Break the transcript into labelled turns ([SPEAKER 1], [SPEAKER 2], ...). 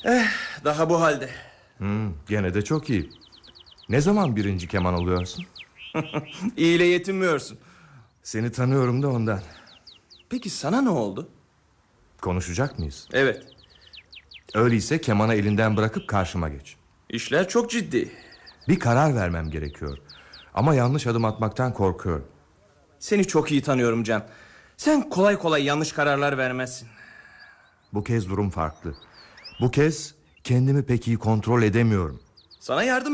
[SPEAKER 1] Daha bu halde.
[SPEAKER 2] Gene de çok iyi. Ne zaman birinci keman oluyorsun?
[SPEAKER 1] İyiyle yetinmiyorsun.
[SPEAKER 2] Seni tanıyorum da ondan.
[SPEAKER 1] Peki sana ne oldu?
[SPEAKER 2] Konuşacak mıyız?
[SPEAKER 1] Evet.
[SPEAKER 2] Öyleyse kemanı elinden bırakıp karşıma geç.
[SPEAKER 1] İşler çok ciddi.
[SPEAKER 2] Bir karar vermem gerekiyor. Ama yanlış adım atmaktan korkuyorum.
[SPEAKER 1] Seni çok iyi tanıyorum Can. Sen kolay kolay yanlış kararlar vermezsin.
[SPEAKER 2] Bu kez durum farklı. Bu kez kendimi pek iyi kontrol edemiyorum.
[SPEAKER 1] Sana yardım